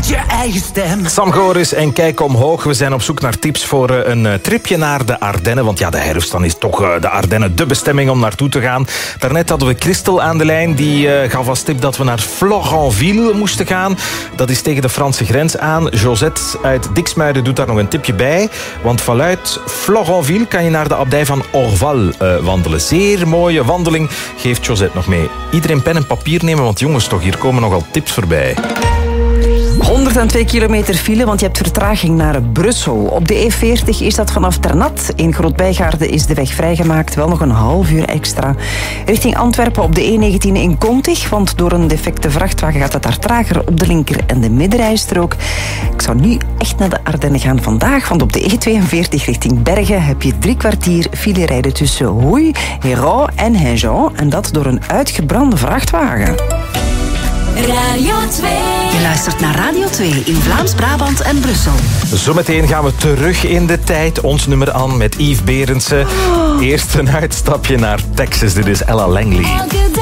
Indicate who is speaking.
Speaker 1: je eigen stem.
Speaker 2: Sam Goris en Kijk Omhoog. We zijn op zoek naar tips voor een tripje naar de Ardennen. Want ja, de herfst, dan is toch de Ardennen de bestemming om naartoe te gaan. Daarnet hadden we Christel aan de lijn. Die gaf als tip dat we naar Florenville moesten gaan. Dat is tegen de Franse grens aan. Josette uit Diksmuiden doet daar nog een tipje bij. Want vanuit Florenville kan je naar de abdij van Orval wandelen. Zeer mooie wandeling, geeft Josette nog mee. Iedereen pen en papier nemen, want jongens toch, hier komen nogal tips voorbij.
Speaker 3: 102 kilometer file, want je hebt vertraging naar Brussel. Op de E40 is dat vanaf Ternat. In Groot-Bijgaarde is de weg vrijgemaakt, wel nog een half uur extra. Richting Antwerpen op de E19 in Kontig, want door een defecte vrachtwagen gaat het daar trager op de linker- en de middenrijstrook. Ik zou nu echt naar de Ardennen gaan vandaag, want op de E42 richting Bergen heb je 3 kwartier file rijden tussen Houy, Hérault en Hainjean, en dat door een uitgebrande vrachtwagen.
Speaker 4: Radio 2.
Speaker 5: Je luistert naar Radio 2 in Vlaams-Brabant en Brussel.
Speaker 2: Zometeen gaan we terug in de tijd. Ons nummer aan met Yves Berendsen. Eerst een uitstapje naar Texas. Dit is Ella Langley.